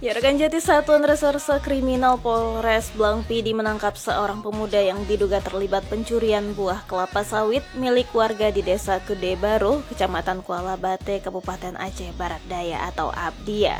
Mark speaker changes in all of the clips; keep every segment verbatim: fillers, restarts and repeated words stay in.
Speaker 1: Ya, rekan Jati, Satuan Reserse Kriminal Polres Blangpidi menangkap seorang pemuda yang diduga terlibat pencurian buah kelapa sawit milik warga di Desa Gede Baro, Kecamatan Kuala Bate, Kabupaten Aceh Barat Daya atau Abdia.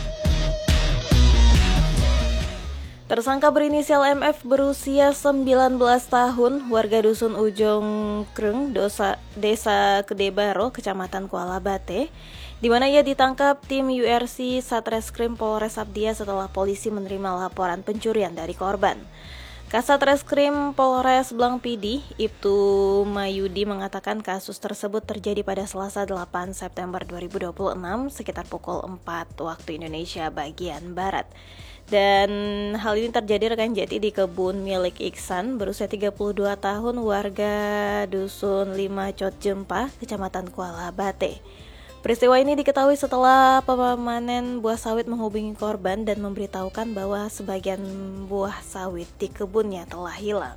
Speaker 1: Tersangka berinisial M F berusia sembilan belas tahun, warga Dusun Ujung Kreng, dosa, Desa Gede Baro, Kecamatan Kuala Bate, di mana ia ditangkap tim U R C Satreskrim Polres Abdia setelah polisi menerima laporan pencurian dari korban. Kasat Reskrim Polres Blangpidi, Ibtu Mayudi, mengatakan kasus tersebut terjadi pada Selasa delapan September dua ribu dua puluh enam sekitar pukul empat waktu Indonesia bagian Barat. Dan hal ini terjadi, rekan Jati, di kebun milik Iksan berusia tiga puluh dua tahun, warga Dusun lima Cot Jempa, Kecamatan Kuala Bate. Peristiwa ini diketahui setelah pemanen buah sawit menghubungi korban dan memberitahukan bahwa sebagian buah sawit di kebunnya telah hilang.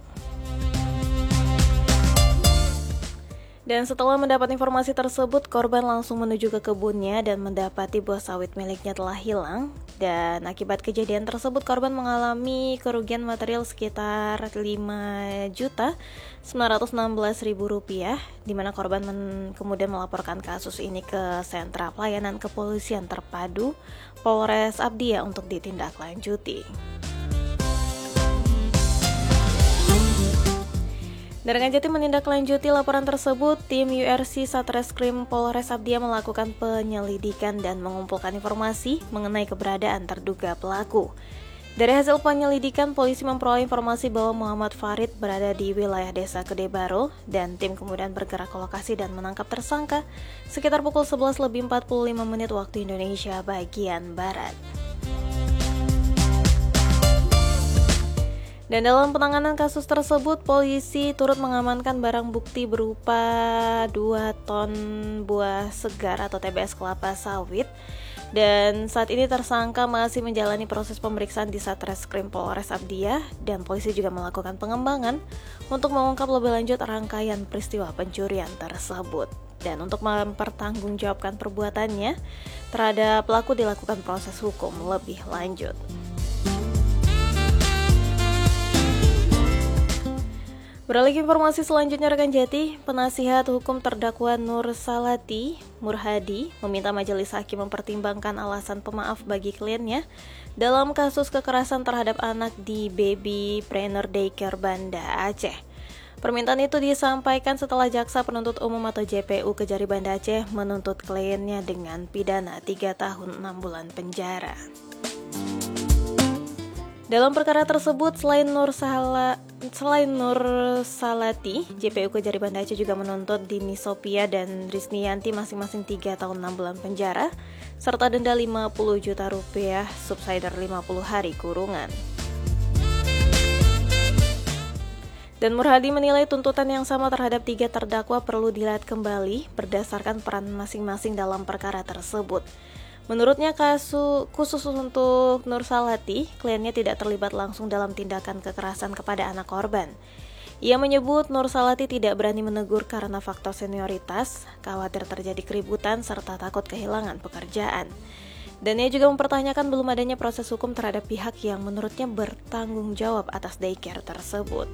Speaker 1: Dan setelah mendapat informasi tersebut, korban langsung menuju ke kebunnya dan mendapati buah sawit miliknya telah hilang. Dan akibat kejadian tersebut, korban mengalami kerugian material sekitar lima juta sembilan ratus enam belas ribu rupiah, di mana korban men- kemudian melaporkan kasus ini ke Sentra Pelayanan Kepolisian Terpadu Polres Abdia untuk ditindaklanjuti. Dan rekan Jati, menindaklanjuti laporan tersebut, tim U R C Satreskrim Polres Abdia melakukan penyelidikan dan mengumpulkan informasi mengenai keberadaan terduga pelaku. Dari hasil penyelidikan, polisi memperoleh informasi bahwa Muhammad Farid berada di wilayah Desa Gede Baro, dan tim kemudian bergerak ke lokasi dan menangkap tersangka sekitar pukul sebelas lebih empat puluh lima menit waktu Indonesia bagian Barat. Dan dalam penanganan kasus tersebut, polisi turut mengamankan barang bukti berupa dua ton buah segar atau T B S kelapa sawit. Dan saat ini tersangka masih menjalani proses pemeriksaan di Satreskrim Polres Abdia, dan polisi juga melakukan pengembangan untuk mengungkap lebih lanjut rangkaian peristiwa pencurian tersebut. Dan untuk mempertanggungjawabkan perbuatannya terhadap pelaku dilakukan proses hukum lebih lanjut. Beralih ke informasi selanjutnya, rekan Jati, penasihat hukum terdakwa Nur Salati Murhadi meminta majelis hakim mempertimbangkan alasan pemaaf bagi kliennya dalam kasus kekerasan terhadap anak di Baby Preneur Daycare Banda Aceh. Permintaan itu disampaikan setelah Jaksa Penuntut Umum atau J P U Kejari Banda Aceh menuntut kliennya dengan pidana tiga tahun enam bulan penjara. Dalam perkara tersebut, selain Nur Sala, selain Nur Salati, J P U Kejari Banda Aceh juga menuntut Dini Sophia dan Riznianti masing-masing tiga tahun enam bulan penjara serta denda lima puluh juta rupiah, subsidiar lima puluh hari kurungan. Dan Murhadi menilai tuntutan yang sama terhadap tiga terdakwa perlu dilihat kembali berdasarkan peran masing-masing dalam perkara tersebut. Menurutnya, kasus khusus untuk Nur Salati, kliennya tidak terlibat langsung dalam tindakan kekerasan kepada anak korban. Ia menyebut Nur Salati tidak berani menegur karena faktor senioritas, khawatir terjadi keributan, serta takut kehilangan pekerjaan. Dan ia juga mempertanyakan belum adanya proses hukum terhadap pihak yang menurutnya bertanggung jawab atas daycare tersebut.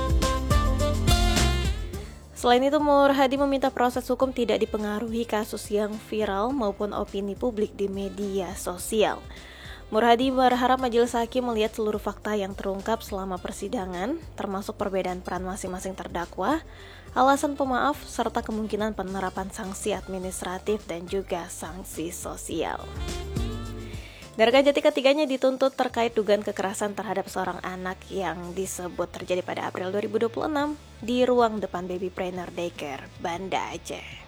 Speaker 1: Selain itu, Murhadi meminta proses hukum tidak dipengaruhi kasus yang viral maupun opini publik di media sosial. Murhadi berharap majelis hakim melihat seluruh fakta yang terungkap selama persidangan, termasuk perbedaan peran masing-masing terdakwa, alasan pemaaf, serta kemungkinan penerapan sanksi administratif dan juga sanksi sosial. Dari Jati, ketiganya dituntut terkait dugaan kekerasan terhadap seorang anak yang disebut terjadi pada April dua ribu dua puluh enam di ruang depan Baby Preneur Daycare Banda Aceh.